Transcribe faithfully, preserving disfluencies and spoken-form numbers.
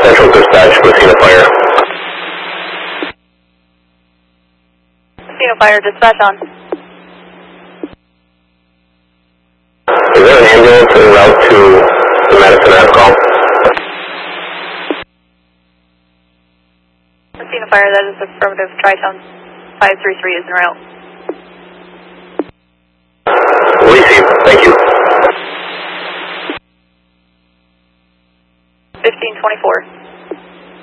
Central Dispatch, Messina Fire. Messina Fire, dispatch on. Is there an ambulance en route to the Madison Ave call? Messina Fire, that is affirmative. Tri-Tone five three three is en route. Receive, thank you. fifteen twenty-four.